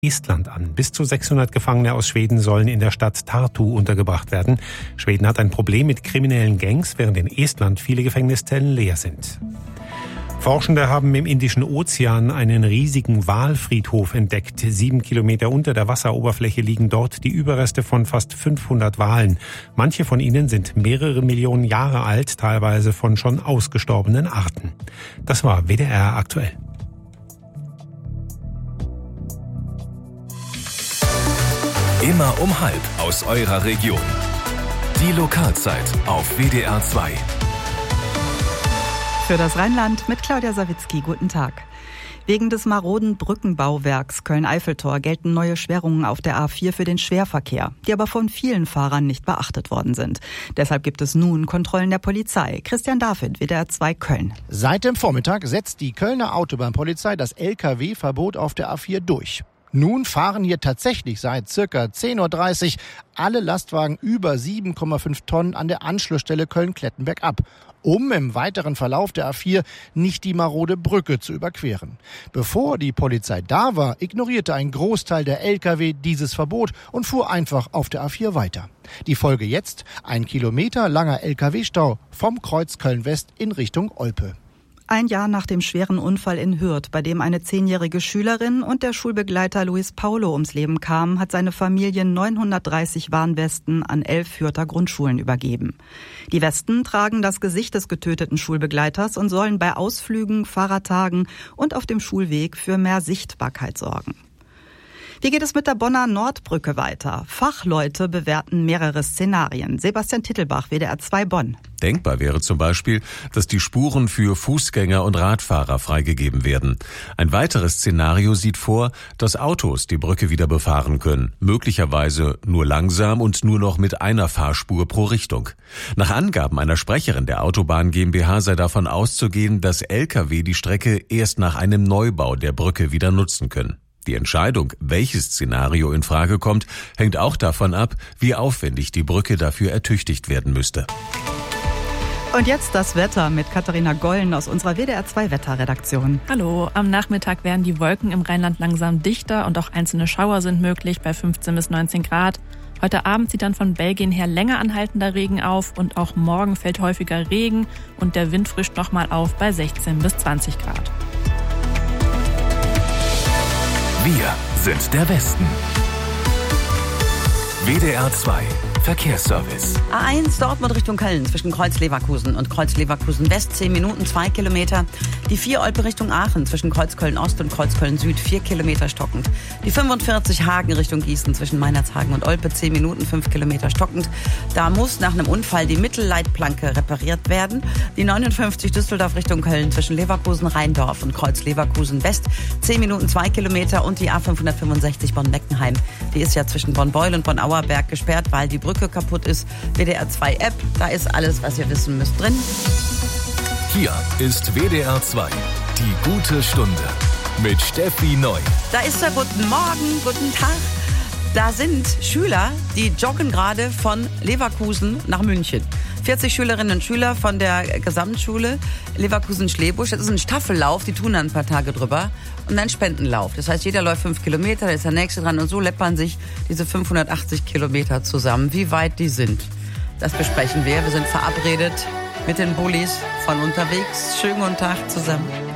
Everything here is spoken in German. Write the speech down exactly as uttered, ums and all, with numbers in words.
Estland an. Bis zu sechshundert Gefangene aus Schweden sollen in der Stadt Tartu untergebracht werden. Schweden hat ein Problem mit kriminellen Gangs, während in Estland viele Gefängniszellen leer sind. Forschende haben im Indischen Ozean einen riesigen Walfriedhof entdeckt. Sieben Kilometer unter der Wasseroberfläche liegen dort die Überreste von fast fünfhundert Walen. Manche von ihnen sind mehrere Millionen Jahre alt, teilweise von schon ausgestorbenen Arten. Das war W D R aktuell. Immer um halb aus eurer Region. Die Lokalzeit auf W D R zwei. Für das Rheinland mit Claudia Sawicki. Guten Tag. Wegen des maroden Brückenbauwerks Köln-Eiffeltor gelten neue Sperrungen auf der A vier für den Schwerverkehr, die aber von vielen Fahrern nicht beachtet worden sind. Deshalb gibt es nun Kontrollen der Polizei. Christian David, W D R zwei Köln. Seit dem Vormittag setzt die Kölner Autobahnpolizei das L K W-Verbot auf der A vier durch. Nun fahren hier tatsächlich seit circa zehn Uhr dreißig alle Lastwagen über sieben Komma fünf Tonnen an der Anschlussstelle Köln-Klettenberg ab, um im weiteren Verlauf der A vier nicht die marode Brücke zu überqueren. Bevor die Polizei da war, ignorierte ein Großteil der L K W dieses Verbot und fuhr einfach auf der A vier weiter. Die Folge jetzt: ein Kilometer langer L K W-Stau vom Kreuz Köln-West in Richtung Olpe. Ein Jahr nach dem schweren Unfall in Hürth, bei dem eine zehnjährige Schülerin und der Schulbegleiter Luis Paulo ums Leben kamen, hat seine Familie neunhundertdreißig Warnwesten an elf Hürther Grundschulen übergeben. Die Westen tragen das Gesicht des getöteten Schulbegleiters und sollen bei Ausflügen, Fahrradtagen und auf dem Schulweg für mehr Sichtbarkeit sorgen. Wie geht es mit der Bonner Nordbrücke weiter? Fachleute bewerten mehrere Szenarien. Sebastian Tittelbach, W D R zwei Bonn. Denkbar wäre zum Beispiel, dass die Spuren für Fußgänger und Radfahrer freigegeben werden. Ein weiteres Szenario sieht vor, dass Autos die Brücke wieder befahren können. Möglicherweise nur langsam und nur noch mit einer Fahrspur pro Richtung. Nach Angaben einer Sprecherin der Autobahn GmbH sei davon auszugehen, dass L K W die Strecke erst nach einem Neubau der Brücke wieder nutzen können. Die Entscheidung, welches Szenario in Frage kommt, hängt auch davon ab, wie aufwendig die Brücke dafür ertüchtigt werden müsste. Und jetzt das Wetter mit Katharina Gollen aus unserer W D R zwei Wetterredaktion. Hallo, am Nachmittag werden die Wolken im Rheinland langsam dichter und auch einzelne Schauer sind möglich bei fünfzehn bis neunzehn Grad. Heute Abend zieht dann von Belgien her länger anhaltender Regen auf und auch morgen fällt häufiger Regen und der Wind frischt nochmal auf bei sechzehn bis zwanzig Grad. Wir sind der Westen. W D R zwei Verkehrsservice. A eins Dortmund Richtung Köln zwischen Kreuz-Leverkusen und Kreuz-Leverkusen-West zehn Minuten, zwei Kilometer. Die vier Olpe Richtung Aachen zwischen Kreuz-Köln-Ost und Kreuz-Köln-Süd vier Kilometer stockend. Die fünfundvierzig Hagen Richtung Gießen zwischen Meinerzhagen und Olpe zehn Minuten, fünf Kilometer stockend. Da muss nach einem Unfall die Mittelleitplanke repariert werden. Die neunundfünfzig Düsseldorf Richtung Köln zwischen Leverkusen-Rheindorf und Kreuz-Leverkusen-West zehn Minuten, zwei Kilometer. Und die A fünfhundertfünfundsechzig Bonn-Meckenheim. Die ist ja zwischen Bonn-Beul und Bonn-Auerberg gesperrt, weil die Brücke kaputt ist. W D R zwei App, da ist alles, was ihr wissen müsst, drin. Hier ist W D R zwei, die gute Stunde mit Steffi Neu. Da ist er, guten Morgen, guten Tag. Da sind Schüler, die joggen gerade von Leverkusen nach München. vierzig Schülerinnen und Schüler von der Gesamtschule Leverkusen-Schlebusch. Das ist ein Staffellauf, die tun dann ein paar Tage drüber. Und dann Spendenlauf. Das heißt, jeder läuft fünf Kilometer, da ist der nächste dran. Und so läppern sich diese fünfhundertachtzig Kilometer zusammen. Wie weit die sind, das besprechen wir. Wir sind verabredet mit den Bullis von unterwegs. Schönen guten Tag zusammen.